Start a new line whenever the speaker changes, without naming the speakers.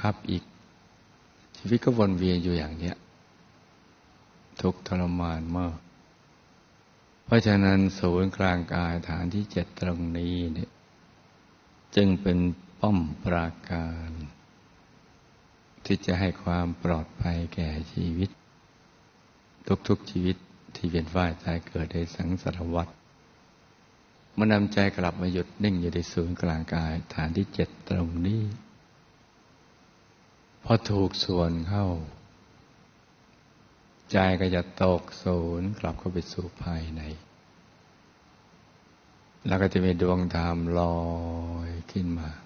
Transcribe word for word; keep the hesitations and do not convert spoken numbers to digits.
คับอีกชีวิตก็วนเวียนอยู่อย่างเนี้ยทุกข์ทรมานมากเพราะฉะนั้นศูนย์กลางกายฐานที่เจ็ดตรงนี้เนี่ยจึงเป็นป้อมปราการที่จะให้ความปลอดภัยแก่ชีวิตทุกๆชีวิตที่เวียนว่ายตายเกิดในสังสารวัฏเมื่อนำใจกลับมาหยุดนิ่งอยู่ในศูนย์กลางกายฐานที่เจ็ดตรงนี้พอถูกส่วนเข้าใจก็จะตกศูนย์กลับเข้าไปสู่ภายในแล้วก็จะมีดวงธรรมลอยขึ้นมา